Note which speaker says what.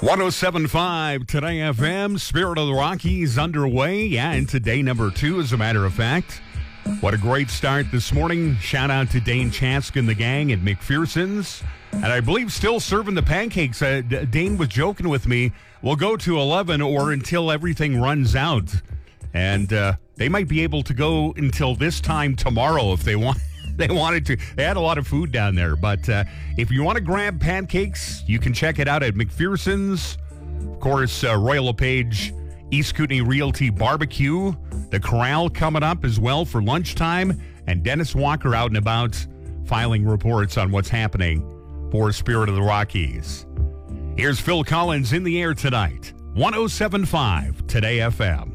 Speaker 1: 107.5 Today FM, Spirit of the Rockies underway. Yeah, into day number 2, as a matter of fact. What a great start this morning. Shout out to Dane Chask and the gang at McPherson's. And I believe still serving the pancakes. Dane was joking with me. We'll go to 11 or until everything runs out. And they might be able to go until this time tomorrow if they want. They wanted to. They had a lot of food down there. But if you want to grab pancakes, you can check it out at McPherson's. Of course, Royal LePage, East Kootenay Realty Barbecue. The Corral coming up as well for lunchtime. And Dennis Walker out and about filing reports on what's happening for Spirit of the Rockies. Here's Phil Collins in the air tonight. 107.5 Today FM.